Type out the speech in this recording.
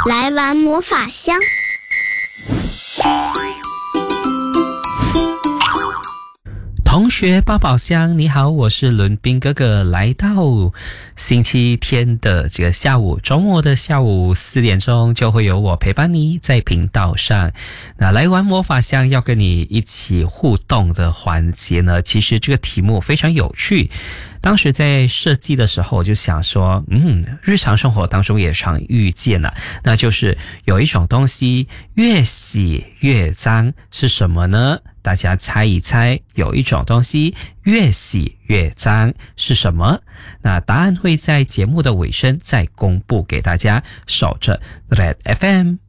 来玩魔法箱。 同学抱抱箱，你好，我是伦宾哥哥，来到星期天的这个下午，周末的下午4点钟就会有我陪伴你在频道上。那来玩魔法箱要跟你一起互动的环节呢，其实这个题目非常有趣。当时在设计的时候我就想说，日常生活当中也常遇见了，那就是有一种东西越洗越脏，是什么呢？大家猜一猜，有一种东西越洗越脏是什么？那答案会在节目的尾声再公布给大家，守着 Red FM。